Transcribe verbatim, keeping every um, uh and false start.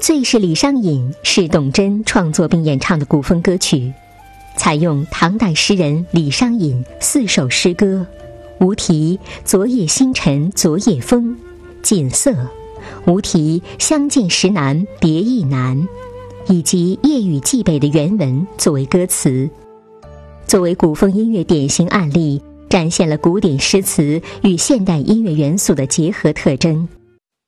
最是李商隐是董贞创作并演唱的古风歌曲，采用唐代诗人李商隐四首诗歌，无题昨夜星辰昨夜风，锦瑟，无题相见时难别亦难，以及夜雨寄北的原文作为歌词，作为古风音乐典型案例，展现了古典诗词与现代音乐元素的结合特征，